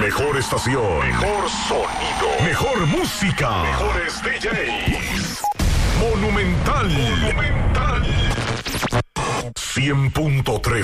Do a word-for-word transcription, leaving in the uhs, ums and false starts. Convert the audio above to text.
mejor estación. Mejor sonido. Mejor música. Mejores D Js. Monumental. Monumental. cien punto tres